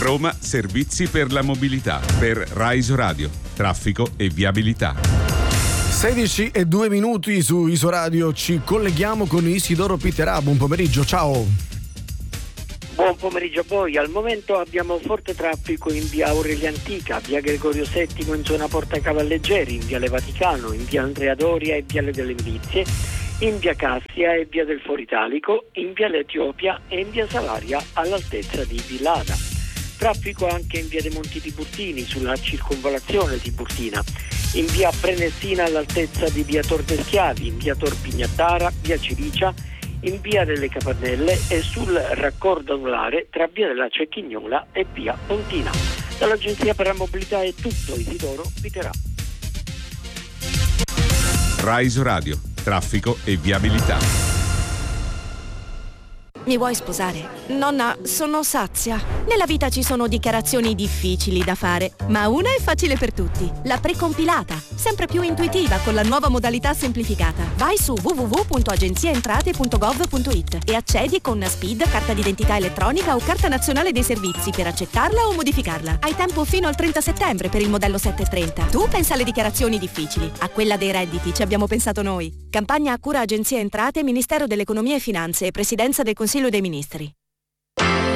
Roma Servizi per la mobilità. Per Rai Radio, traffico e viabilità. 16:02 su Isoradio, ci colleghiamo con Isidoro Piterà. Buon pomeriggio, ciao. Buon pomeriggio a voi. Al momento abbiamo forte traffico in via Aurelia Antica, via Gregorio VII in zona Porta Cavalleggeri, in viale Vaticano, in via Andrea Doria e viale delle Milizie, in via Cassia e via del Foro Italico, in viale Etiopia e in via Salaria all'altezza di Villada. Traffico anche in via dei Monti Tiburtini sulla circonvallazione Tiburtina, in via Prenestina all'altezza di via Tor de Schiavi, in via Tor Pignattara, via Ciricia, in via delle Capannelle e sul raccordo anulare tra via della Cecchignola e via Pontina. Dall'Agenzia per la Mobilità è tutto. Isidoro Piterà. Rai Radio, traffico e viabilità. Mi vuoi sposare? Nonna, sono sazia. Nella vita ci sono dichiarazioni difficili da fare, ma una è facile per tutti. La precompilata, sempre più intuitiva con la nuova modalità semplificata. Vai su www.agenziaentrate.gov.it e accedi con SPID, carta d'identità elettronica o carta nazionale dei servizi per accettarla o modificarla. Hai tempo fino al 30 settembre per il modello 730. Tu pensa alle dichiarazioni difficili. A quella dei redditi ci abbiamo pensato noi. Campagna a cura Agenzia Entrate, Ministero dell'Economia e Finanze e Presidenza del Consiglio dei Ministri.